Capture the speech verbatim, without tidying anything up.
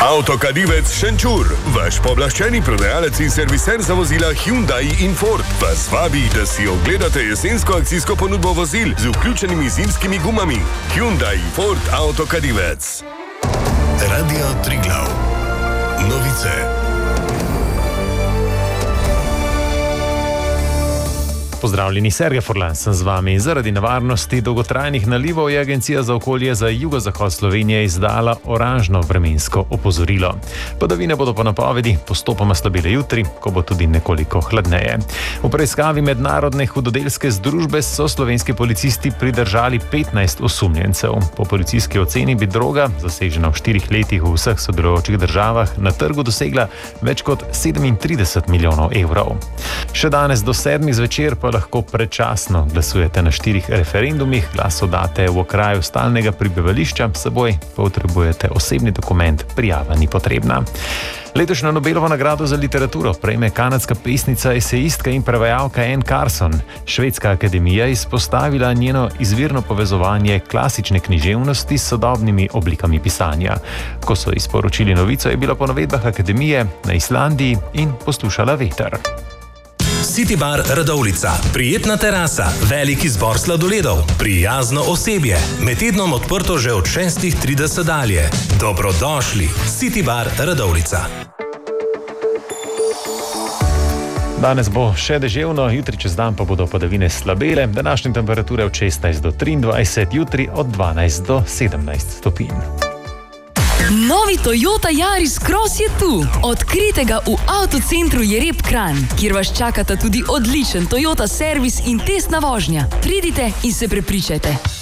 Avtokadivec Šenčur, vaš pooblaščeni prodajalec in serviser za vozila Hyundai in Ford, vas vabi, da si ogledate jesensko akcijsko ponudbo vozil z vključenimi zimskimi gumami. Hyundai Ford Avtokadivec. Radio Triglav. Novice. Pozdravljeni, Sergej Furlan sem z vami. Zaradi nevarnosti dolgotrajnih nalivov je Agencija za okolje za jugozahod Slovenije izdala oranžno vremensko opozorilo. Padavine bodo po napovedi postopoma slabile jutri, ko bo tudi nekoliko hladneje. V preiskavi mednarodne hudodelske združbe so slovenski policisti pridržali petnajst osumljencev. Po policijski oceni bi droga, zasežena v štirih letih v vseh sodelujočih državah, na trgu dosegla več kot sedemintrideset milijonov evrov. Še danes do sedmih zvečer pa lahko predčasno glasujete na štirih referendumih, glas oddate v okraju stalnega prebivališča, s seboj pa potrebujete osebni dokument, prijava ni potrebna. Letošnjo Nobelovo nagrado za literaturo prejme kanadska pesnica, esejistka in prevajalka Anne Carson. Švedska akademija je izpostavila njeno izvirno povezovanje klasične književnosti s sodobnimi oblikami pisanja. Ko so izporočili novico, je bila po navedbah akademije na Islandiji in poslušala veter. City Bar Radovljica. Prijetna terasa, velik izbor sladoledov, prijazno osebje. Med tednom odprto že od šestih trideset dalje. Dobrodošli. City Bar Radovljica. Danes bo še deževno, jutri čez dan pa bodo padavine slabele. Današnje temperature od šestnajst do triindvajset, jutri od dvanajst do sedemnajst stopinj. Novi Toyota Yaris Cross je tu. Odkrijte ga v avtocentru Jereb Kranj, kjer vas čakata tudi odličen Toyota servis in testna vožnja. Pridite in se prepričajte.